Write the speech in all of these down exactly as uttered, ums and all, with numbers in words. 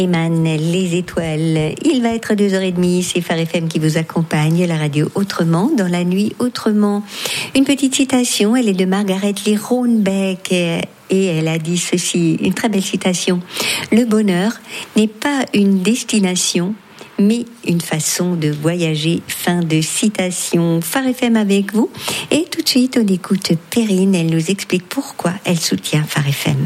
Eman, les étoiles. Il va être deux heures trente, c'est Phare F M qui vous accompagne, la radio autrement, dans la nuit autrement. Une petite citation, elle est de Margaret Lee Ronebeck et elle a dit ceci, une très belle citation. Le bonheur n'est pas une destination, mais une façon de voyager. Fin de citation. Phare F M avec vous. Et tout de suite, on écoute Perrine, elle nous explique pourquoi elle soutient Phare F M.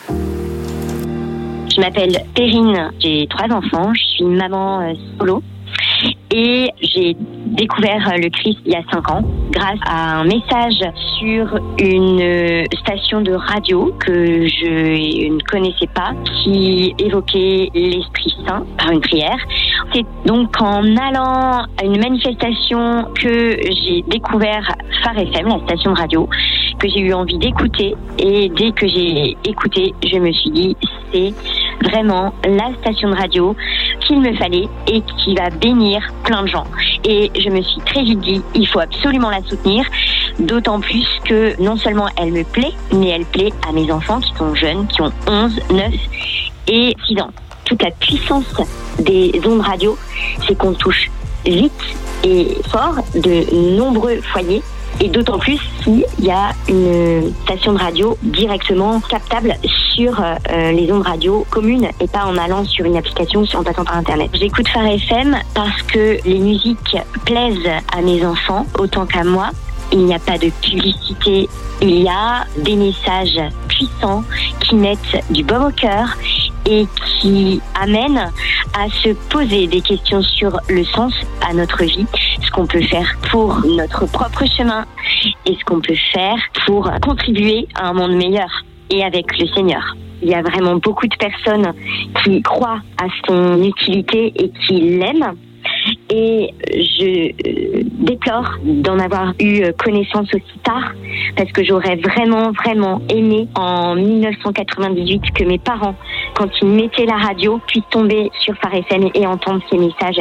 Je m'appelle Perrine, j'ai trois enfants, je suis maman euh, solo et j'ai découvert le Christ il y a cinq ans grâce à un message sur une station de radio que je ne connaissais pas qui évoquait l'Esprit Saint par une prière. C'est donc en allant à une manifestation que j'ai découvert Phare F M, la station de radio, que j'ai eu envie d'écouter, et dès que j'ai écouté, je me suis dit c'est vraiment la station de radio qu'il me fallait et qui va bénir plein de gens. Et je me suis très vite dit, il faut absolument la soutenir, d'autant plus que non seulement elle me plaît, mais elle plaît à mes enfants qui sont jeunes, qui ont onze, neuf et six ans. Toute la puissance des ondes radio, c'est qu'on touche vite et fort de nombreux foyers. Et d'autant plus s'il y a une station de radio directement captable sur euh, les ondes radio communes et pas en allant sur une application en passant par Internet. J'écoute Phare F M parce que les musiques plaisent à mes enfants autant qu'à moi. Il n'y a pas de publicité, il y a des messages puissants qui mettent du baume au cœur et qui amènent à se poser des questions sur le sens à notre vie, ce qu'on peut faire pour notre propre chemin et ce qu'on peut faire pour contribuer à un monde meilleur et avec le Seigneur. Il y a vraiment beaucoup de personnes qui croient à son utilité et qui l'aiment. Et je euh, déplore d'en avoir eu connaissance aussi tard parce que j'aurais vraiment, vraiment aimé en dix-neuf cent quatre-vingt-dix-huit que mes parents, quand ils mettaient la radio, puissent tomber sur Phare F M et entendre ces messages.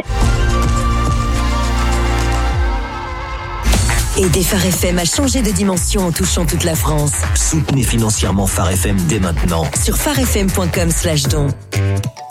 Aider Phare F M à changer de dimension en touchant toute la France. Soutenez financièrement Phare F M dès maintenant. Sur pharefm point com slash don.